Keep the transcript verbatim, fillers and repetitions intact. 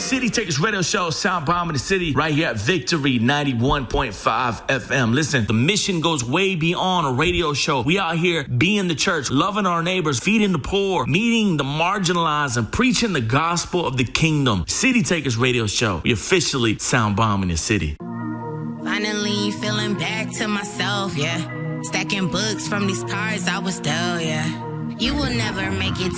City Takers Radio Show, Sound Bomb in the City, right here at Victory ninety-one point five F M. Listen, the mission goes way beyond a radio show. We out here being the church, loving our neighbors, feeding the poor, meeting the marginalized, and preaching the gospel of the kingdom. City Takers Radio Show. We officially Sound Bomb in the City. Finally feeling back to myself, yeah. Stacking books from these cards I was dealt, yeah. You will never make it